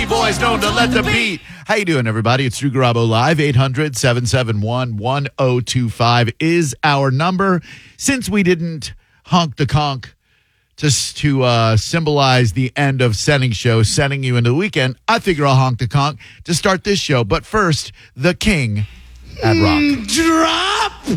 boys known to let the beat. How you doing, everybody? It's Drew Garabo Live. 800-771-1025 is our number. Since we didn't honk the conch just to symbolize the end of Setting Show, sending you into the weekend, I figure I'll honk the conch to start this show. But first, the king at rock. Drop